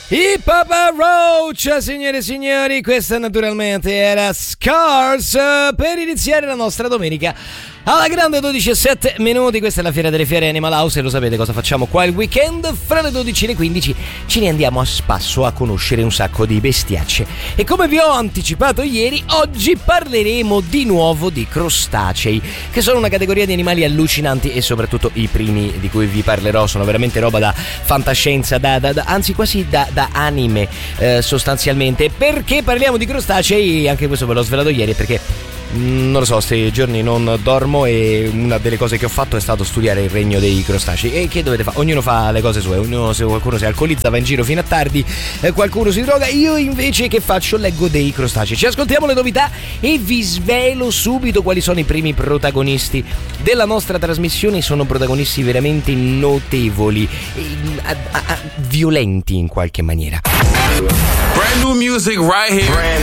I Papa Roach, signore e signori, questa naturalmente era Scars per iniziare la nostra domenica alla grande 12:07. Questa è la Fiera delle Fiere Animal House e lo sapete cosa facciamo qua il weekend. Fra le 12 e le 15 ce ne andiamo a spasso a conoscere un sacco di bestiacce e come vi ho anticipato ieri, oggi parleremo di nuovo di crostacei, che sono una categoria di animali allucinanti e soprattutto i primi di cui vi parlerò sono veramente roba da fantascienza, anzi quasi da anime sostanzialmente. Perché parliamo di crostacei? Anche questo ve l'ho svelato ieri perché non lo so, questi giorni non dormo e una delle cose che ho fatto è stato studiare il regno dei crostacei. E che dovete fare? Ognuno fa le cose sue, qualcuno si alcolizza, va in giro fino a tardi, qualcuno si droga, io invece che faccio? Leggo dei crostacei. Ci ascoltiamo le novità e vi svelo subito quali sono i primi protagonisti della nostra trasmissione. Sono protagonisti veramente notevoli, violenti in qualche maniera. Brand new music right here.